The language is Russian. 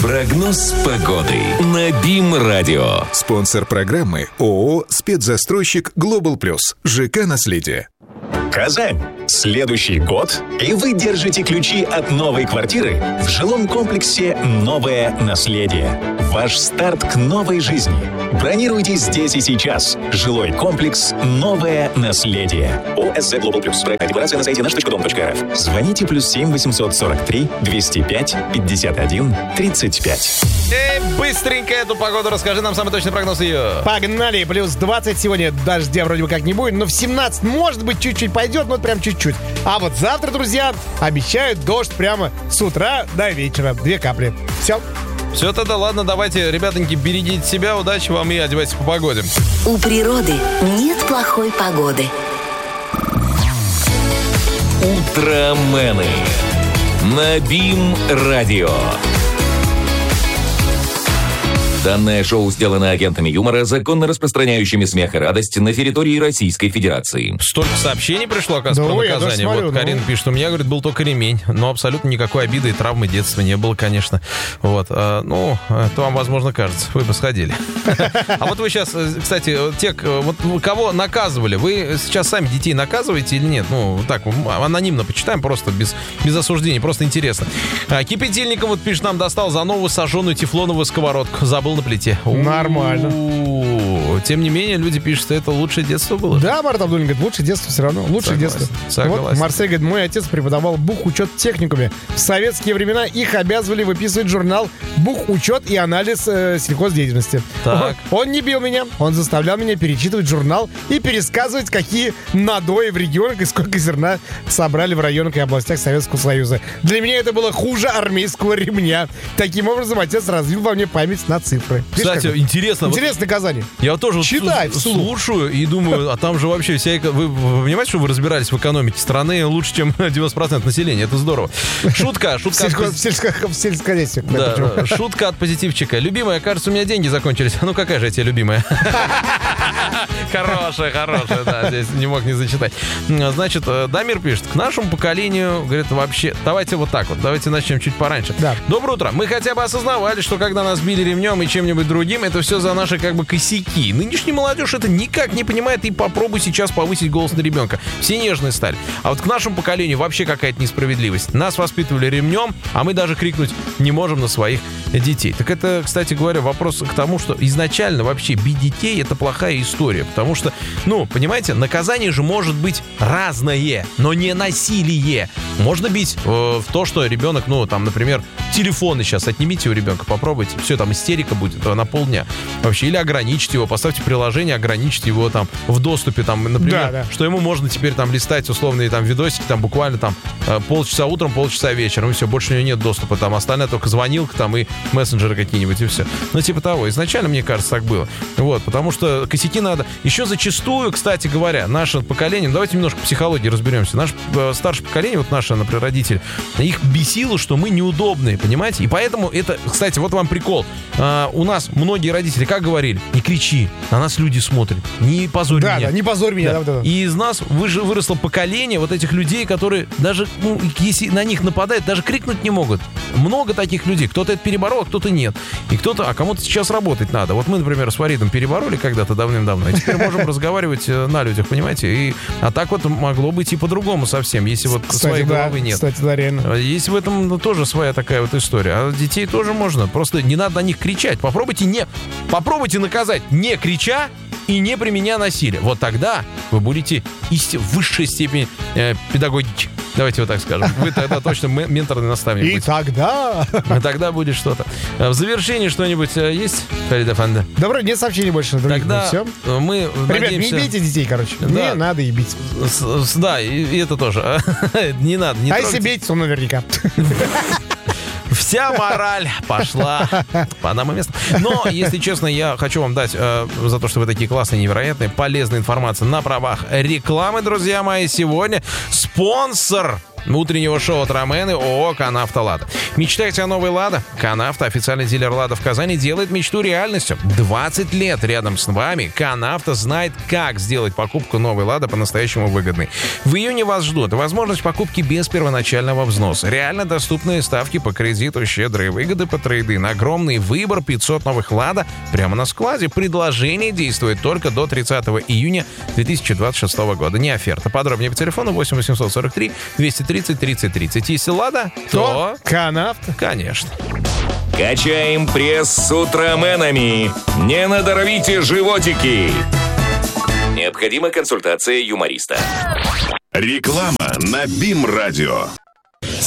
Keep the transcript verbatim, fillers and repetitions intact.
Прогноз погоды на БИМ-радио. Спонсор программы ООО «Спецзастройщик Глобал Плюс». ЖК «Наследие». Казань. Следующий год, и вы держите ключи от новой квартиры в жилом комплексе «Новое наследие». Ваш старт к новой жизни. Бронируйте здесь и сейчас. Жилой комплекс «Новое наследие». ОСЗ Глобал Плюс. Проект декларация на сайте наш точка дом точка рф. Звоните плюс семь восемьсот сорок три двести пять пятьдесят один тридцать пять. Эй, быстренько эту погоду расскажи нам самый точный прогноз ее. Погнали, плюс двадцать сегодня, дождя вроде бы как не будет, но в семнадцать, может быть, чуть-чуть пойдет, но прям чуть-чуть. А вот завтра, друзья, обещают дождь прямо с утра до вечера. Две капли. Все. Все тогда, ладно, давайте, ребятоньки, берегите себя, удачи вам и одевайтесь по погоде. У природы нет плохой погоды. Утромены на БИМ-радио. Данное шоу сделано агентами юмора, законно распространяющими смех и радость на территории Российской Федерации. Столько сообщений пришло, оказывается, Да, про я даже наказание. смотрю, Вот ну. Карина пишет, у меня, говорит, был только ремень, но абсолютно никакой обиды и травмы детства не было, конечно. Вот, а, ну, это вам, возможно, кажется, вы бы сходили. А вот вы сейчас, кстати, те, вот кого наказывали, вы сейчас сами детей наказываете или нет? Ну, так, анонимно почитаем, просто без, без осуждений, просто интересно. А, Кипятильником, вот пишет, нам достал за новую сожженную тефлоновую сковородку. Забыл на плите. Нормально. У-у-у. Тем не менее, люди пишут, что это лучшее детство было. Да, Марат Абдуллин говорит, лучшее детство все равно. Лучшее Согласен, детство. согласен. Вот Марсель говорит, мой отец преподавал бухучет в техникуме. В советские времена их обязывали выписывать журнал «Бухучет и анализ э, сельхоздеятельности». Так. Он, он не бил меня, он заставлял меня перечитывать журнал и пересказывать, какие надои в регионах и сколько зерна собрали в районах и областях Советского Союза. Для меня это было хуже армейского ремня. Таким образом, отец развил во мне память на цифры. Видишь, Кстати, как? интересно. вот Интересное наказание. Я вот тоже вот Читай слу- вслух. слушаю и думаю, а там же вообще вся... эко- Вы, вы понимаете, что вы разбирались в экономике страны лучше, чем девяносто процентов населения? Это здорово. Шутка, шутка. от Сельско- пози- сельско- В сельскохозяйстве. Да, причем. да, шутка от позитивчика. Любимая, кажется, у меня деньги закончились. Ну, какая же я тебе любимая? Хорошая, хорошая, да, здесь не мог не зачитать. Значит, Дамир пишет, к нашему поколению, говорит, вообще, давайте вот так вот, давайте начнем чуть пораньше. Да. Доброе утро. Мы хотя бы осознавали, что когда нас били ремнем и чем-нибудь другим, это все за наши как бы косяки. Нынешняя молодежь это никак не понимает, и попробуй сейчас повысить голос на ребенка. Все нежные стали. А вот к нашему поколению вообще какая-то несправедливость. Нас воспитывали ремнем, а мы даже крикнуть не можем на своих детей. Так это, кстати говоря, вопрос к тому, что изначально вообще бить детей это плохая история. Потому что, ну, понимаете, наказание же может быть разное, но не насилие. Можно бить э, в то, что ребенок, ну, там, например, телефоны сейчас отнимите у ребенка, попробуйте. Все, там истерика будет э, на полдня. Вообще, или ограничить его, поставьте приложение, ограничить его там в доступе, там, например, Да, да. что ему можно теперь там листать условные там видосики, там буквально там э, полчаса утром, полчаса вечером, и все, больше у него нет доступа, там остальное только звонилка там и мессенджеры какие-нибудь, и все. Ну, типа того. Изначально, мне кажется, так было. Вот, потому что косяки надо... Еще зачастую, кстати говоря, наше поколение, ну, давайте немножко в психологии разберемся. Наше э, старшее поколение, вот наше, например, родители, их бесило, что мы неудобные, понимаете? И поэтому это, кстати, вот вам прикол. А, у нас многие родители как говорили? Не кричи, на нас люди смотрят, не позорь Да, меня. да, не позорь меня. Да. Да, да, да. И из нас выж- выросло поколение вот этих людей, которые даже, ну, если на них нападают, даже крикнуть не могут. Много таких людей. Кто-то это переборол, а кто-то нет. И кто-то, а кому-то сейчас работать надо. Вот мы, например, с Фаридом перебороли когда-то давным-давно, и теперь можем разговаривать э, на людях, понимаете? И, а так вот могло быть и по-другому совсем, если вот Кстати, своей да, головы нет. Кстати, да, реально. Есть в этом ну, тоже своя такая вот история. А детей тоже можно. Просто не надо на них кричать. Попробуйте не... Попробуйте наказать, не крича и не применяя насилие. Вот тогда вы будете исти- в высшей степени э, педагогики. Давайте вот так скажем. Вы тогда точно м- менторный наставник И будете. тогда... И тогда будет что-то. Э, В завершении что-нибудь э, есть, Фарид Афанди? Да, вроде нет сообщений больше. на других, Тогда ну, всё. мы Ребят, надеемся... не бейте детей, короче. Да. Не надо и бить. С- с- Да, и, и это тоже. Не надо, не А если трогайте. бейте, то наверняка. Вся мораль пошла по одному месту. Но, если честно, я хочу вам дать э, за то, что вы такие классные, невероятные, полезная информация на правах рекламы, друзья мои. Сегодня спонсор утреннего шоу от Ромены ООО «Канавто Лада». Мечтаете о новой «Лада»? «Канавто», официальный дилер «Лада» в Казани, делает мечту реальностью. двадцать лет рядом с вами «Канавто» знает, как сделать покупку новой «Лада» по-настоящему выгодной. В июне вас ждут возможность покупки без первоначального взноса, реально доступные ставки по кредиту, щедрые выгоды по трейд-ин, огромный выбор, пятьсот новых «Лада» прямо на складе. Предложение действует только до тридцатого июня две тысячи двадцать шестого года. Не оферта. Подробнее по телефону восемь восемьсот сорок три двести тридцать тридцать тридцать. Если «Лада», то... «Канавто». Конечно. Качаем пресс с утроменами. Не надорвите животики. Необходима консультация юмориста. Реклама на БИМ-радио.